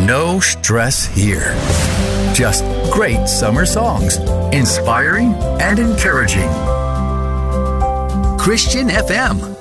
No stress here. Just great summer songs, inspiring and encouraging. Christian FM.